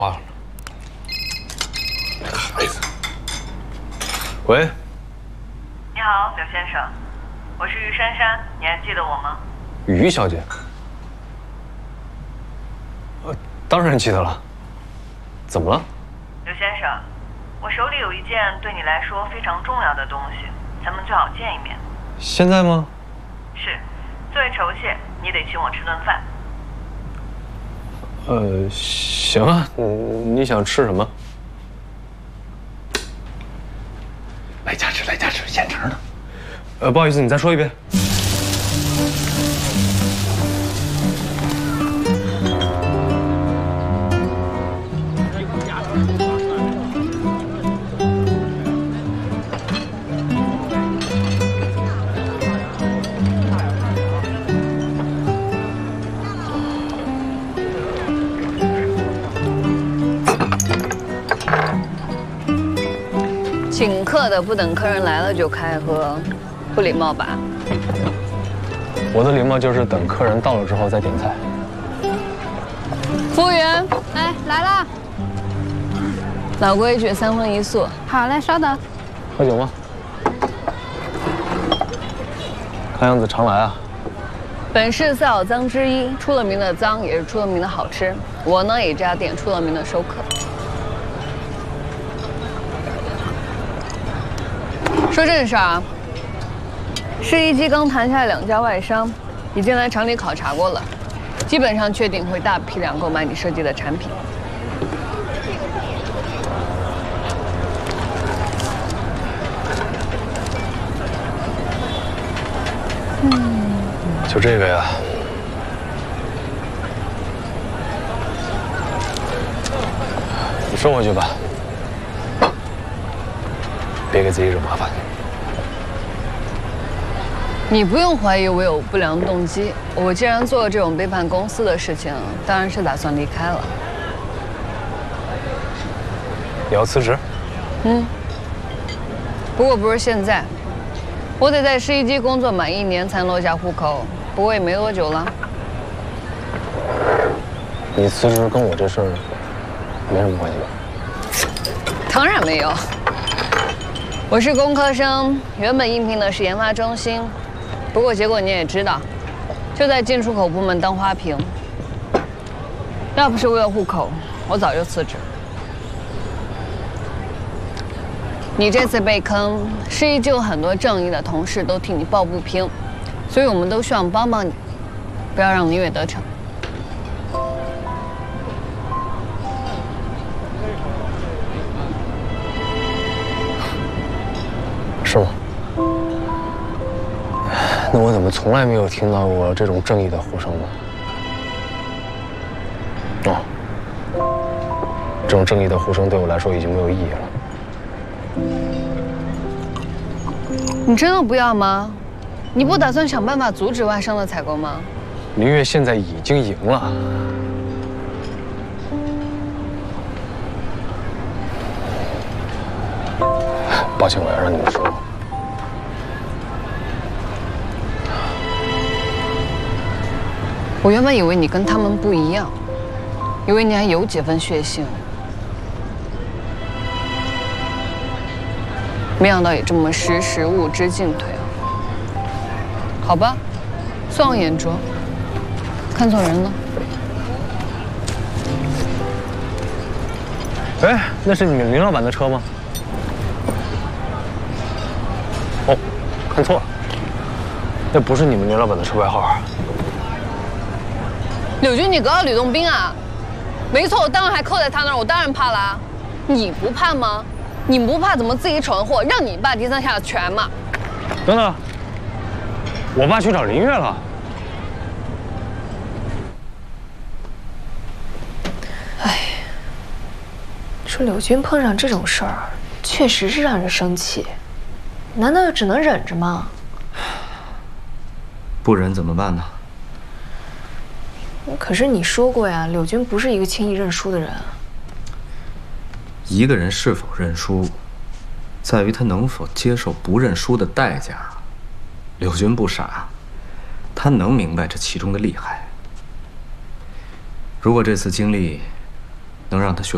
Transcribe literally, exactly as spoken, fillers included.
啊，这个孩子。喂。 你好，柳先生，我是于珊珊，你还记得我吗？ 于小姐。呃，当然记得了。怎么了？ 柳先生，我手里有一件对你来说非常重要的东西，咱们最好见一面。 现在吗？ 是，作为酬谢，你得请我吃顿饭。 呃，行啊，嗯，你想吃什么？来家吃，来家吃，现成的。呃，不好意思，你再说一遍。 请客的不等客人来了就开喝，不礼貌吧？ 我的礼貌就是等客人到了之后再点菜。 服务员， 哎，来啦！ 老规矩，三荤一素。 好嘞，稍等。 喝酒吗？看样子常来啊。 本市四小脏之一，出了名的脏，也是出了名的好吃。我呢，也这家店出了名的收客。 说正事啊，市一机刚谈下来两家外商，已经来厂里考察过了，基本上确定会大批量购买你设计的产品。 嗯，就这个呀。你送回去吧，别给自己惹麻烦。 你不用怀疑我有不良动机。我既然做了这种背叛公司的事情，当然是打算离开了。 你要辞职？ 嗯。不过不是现在，我得在市一机工作满一年才能落下户口。不过也没多久了。 你辞职跟我这事儿没什么关系吧？ 当然没有。我是工科生，原本应聘的是研发中心。 不过结果你也知道，就在进出口部门当花瓶。要不是为了户口，我早就辞职。你这次被坑，市一就有很多正义的同事都替你抱不平，所以我们都希望帮帮你，不要让林月得逞。 是吗？ 那我怎么从来没有听到过这种正义的呼声呢？哦，这种正义的呼声对我来说已经没有意义了。 你真的不要吗？你不打算想办法阻止外商的采购吗？ 林月现在已经赢了。抱歉，我要让你们失望。 我原本以为你跟他们不一样，以为你还有几分血性，没想到也这么识时务之进退啊！好吧，算我眼拙，看错人了。 哎，那是你们林老板的车吗？哦，看错了，那不是你们林老板的车牌号。 柳军，你隔了吕洞宾啊？没错，我当然还扣在他那儿，我当然怕啦。你不怕吗？你不怕怎么自己闯祸，让你爸低三下全嘛？ 等等，我爸去找林月了。 哎，这柳军碰上这种事儿，确实是让人生气。难道就只能忍着吗？ 不忍怎么办呢？ 可是你说过呀，柳军不是一个轻易认输的人。 一个人是否认输，在于他能否接受不认输的代价。柳军不傻，他能明白这其中的厉害。如果这次经历能让他学。